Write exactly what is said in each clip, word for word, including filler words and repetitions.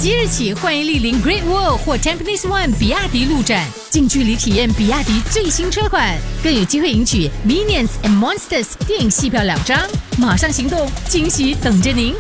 即日起，欢迎莅临 Great Wall 或 Tampines One 比亚迪路展，近距离体验比亚迪最新车款，更有机会赢取 Minions and Monsters 电影戏票两张。马上行动，惊喜等着您！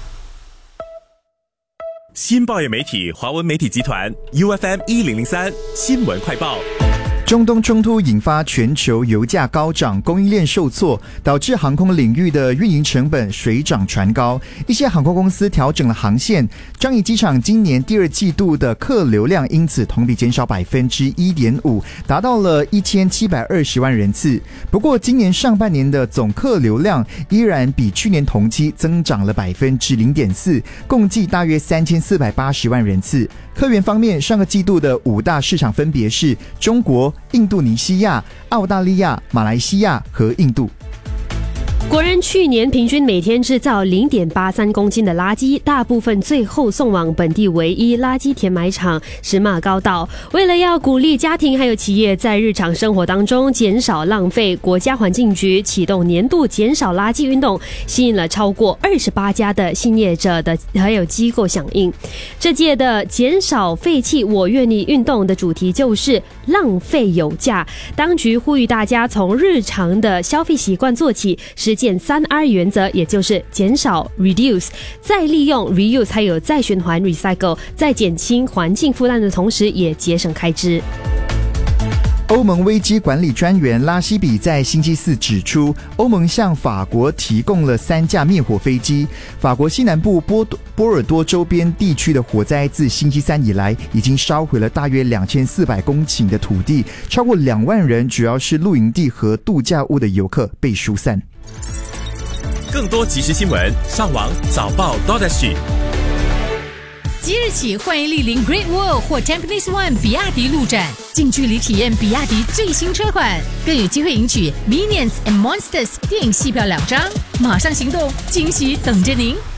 新报业媒体华文媒体集团 U F M 一零零三新闻快报。 中东冲突引发全球油价高涨，供应链受挫，导致航空领域的运营成本水涨船高。一些航空公司调整了航线，樟宜机场今年第二季度的客流量因此同比减少 百分之一点五， 达到了一千七百二十万人次。不过今年上半年的总客流量依然比去年同期增长了 百分之零点四， 共计大约三千四百八十万人次。客源方面，上个季度的五大市场分别是中国、印度尼西亚、澳大利亚、马来西亚和印度。 国人去年平均每天制造 零点八三公斤的垃圾，大部分最后送往本地唯一垃圾填埋场石马高道。为了要鼓励家庭还有企业在日常生活当中减少浪费，国家环境局启动年度减少垃圾运动，吸引了超过二十八家的信业者的还有机构响应。这届的减少废弃我愿意运动的主题就是浪费有价，当局呼吁大家从日常的消费习惯做起，实践三 R 原则，也就是减少 reduce 再利用 reuse 还有再循环 recycle， 在减轻环境负担的同时也节省开支。 欧盟危机管理专员拉希比在星期四指出，欧盟向法国提供了三架灭火飞机。法国西南部波波尔多周边地区的火灾自星期三以来已经烧毁了大约两千四百公顷的土地，超过两万人，主要是露营地和度假屋的游客被疏散。 更多即时新闻，上网早报 .sg。 即日起，欢迎莅临 Great Wall 或 Tampines One 比亚迪路展，近距离体验比亚迪最新车款，更有机会赢取 Minions and Monsters 电影戏票两张。马上行动，惊喜等着您！